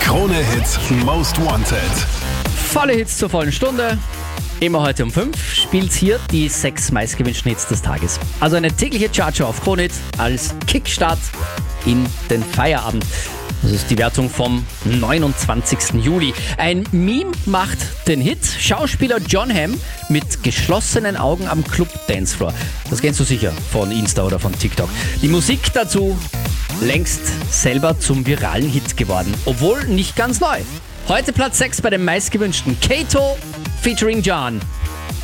Krone Hits Most Wanted. Volle Hits zur vollen Stunde. Immer heute um 5 spielt hier die 6 meistgewünschten Hits des Tages. Also eine tägliche Chartshow auf Krone Hits als Kickstart in den Feierabend. Das ist die Wertung vom 29. Juli. Ein Meme macht den Hit. Schauspieler Jon Hamm mit geschlossenen Augen am Club Dancefloor. Das kennst du sicher von Insta oder von TikTok. Die Musik dazu längst selber zum viralen Hit geworden. Obwohl nicht ganz neu. Heute Platz 6 bei den meistgewünschten. Kato featuring John.